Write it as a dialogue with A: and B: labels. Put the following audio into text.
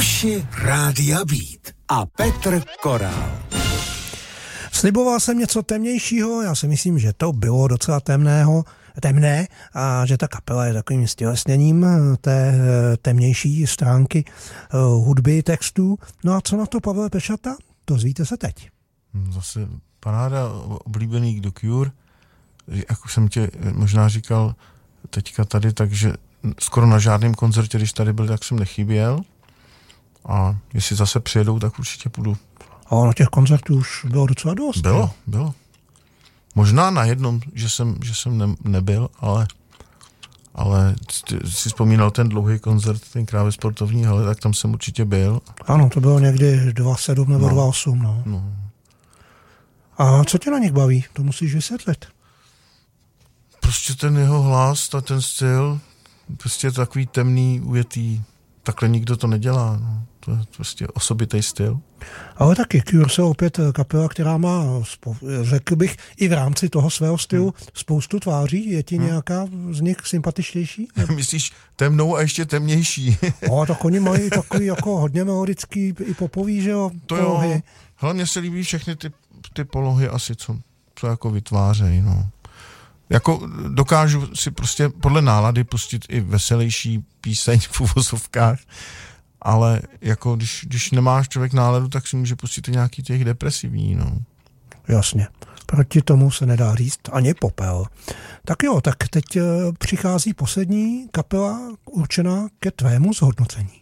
A: Uši Rádia Beat a Petr Korál.
B: Sliboval jsem něco temnějšího, já si myslím, že to bylo docela temné a že ta kapela je takovým stělesněním té temnější stránky hudby, textů. No a co na to Pavle Pešata? Dozvíte se teď.
C: Zase paráda oblíbený The Cure, jak už jsem tě možná říkal teďka tady, takže skoro na žádném koncertě, když tady byl, tak jsem nechyběl a jestli zase přijedou, tak určitě půjdu.
B: A na těch koncertů už bylo docela dost.
C: Bylo. Možná na jednom, že jsem nebyl, ale si vzpomínal ten dlouhý koncert, tenkrát ve sportovní hale, tak tam jsem určitě byl.
B: Ano, to bylo někdy 2.7 nebo 2.8. No. A co tě na nich baví? To musíš vysvětlit.
C: Prostě ten jeho hlas a ten styl, prostě takový temný, ujetý, takhle nikdo to nedělá. No. To je prostě osobitý styl.
B: Ale taky Cure jsou opět kapela, která má, řekl bych, i v rámci toho svého stylu spoustu tváří. Je ti nějaká z nich sympatičtější?
C: Myslíš temnou a ještě temnější?
B: Tak oni mají takový jako hodně melodický i popový, že jo, polohy.
C: Jo. Hlavně se líbí všechny ty polohy asi, co jako vytvářejí, no. Jako dokážu si prostě podle nálady pustit i veselější píseň v uvozovkách, ale jako když nemáš člověk náladu, tak si může pustit i nějaký těch depresivní, no.
B: Jasně. Proti tomu se nedá říct ani popel. Tak jo, tak teď přichází poslední kapela určená ke tvému zhodnocení.